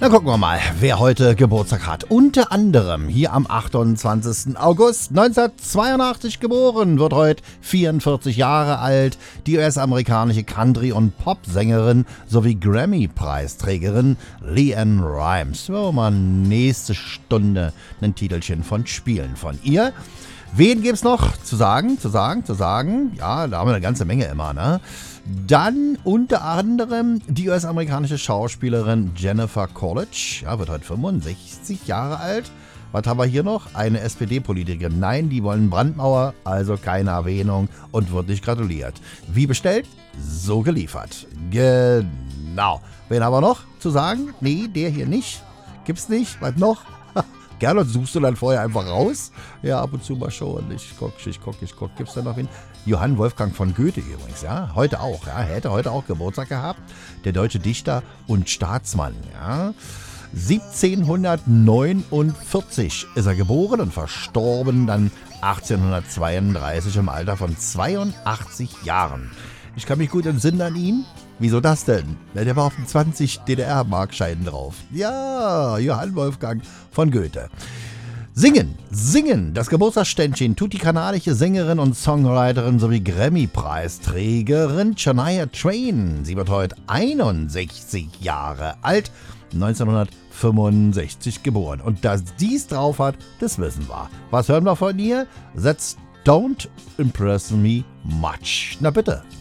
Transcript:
Na gucken wir mal, wer heute Geburtstag hat. Unter anderem hier am 28. August 1982 geboren, wird heute 44 Jahre alt, die US-amerikanische Country- und Popsängerin sowie Grammy-Preisträgerin LeAnn Rimes. So, mal nächste Stunde ein Titelchen von Spielen von ihr. Wen gibt's noch zu sagen? Ja, da haben wir eine ganze Menge immer, ne? Dann unter anderem die US-amerikanische Schauspielerin Jennifer Coolidge, ja, wird heute 65 Jahre alt. Was haben wir hier noch? Eine SPD-Politikerin. Nein, die wollen Brandmauer, also keine Erwähnung und wird nicht gratuliert. Wie bestellt? So geliefert. Genau. Wen haben wir noch zu sagen? Nee, der hier nicht. Gibt's nicht. Was noch? Gerne suchst du dann vorher einfach raus. Ja, ab und zu mal schon. Ich guck. Gibt's da noch wen? Johann Wolfgang von Goethe übrigens, ja. Heute auch, ja. Hätte heute auch Geburtstag gehabt. Der deutsche Dichter und Staatsmann, ja. 1749 ist er geboren und verstorben dann 1832 im Alter von 82 Jahren. Ich kann mich gut entsinnen an ihn. Wieso das denn? Der war auf den 20 DDR-Markscheinen drauf. Ja, Johann Wolfgang von Goethe. Singen. Das Geburtstagsständchen tut die kanadische Sängerin und Songwriterin sowie Grammy-Preisträgerin Shania Twain. Sie wird heute 61 Jahre alt, 1965 geboren. Und dass dies drauf hat, das wissen wir. Was hören wir von ihr? That's Don't Impress Me Much. Na bitte.